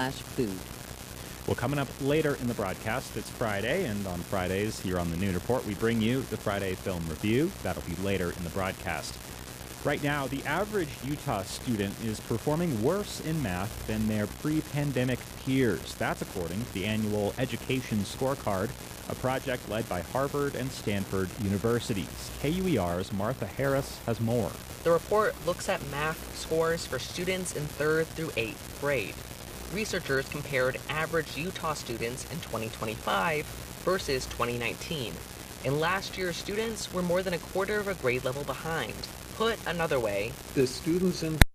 food. Well, coming up later in the broadcast, it's Friday, and on Fridays here on the Noon Report, we bring you the Friday Film Review. That'll be later in the broadcast. Right now, the average Utah student is performing worse in math than their pre-pandemic peers. That's according to the annual Education Scorecard, a project led by Harvard and Stanford universities. KUER's Martha Harris has more. The report looks at math scores for students in 3rd through 8th grade. Researchers compared average Utah students in 2025 versus 2019. And last year's students were more than a quarter of a grade level behind. Put another way, the students in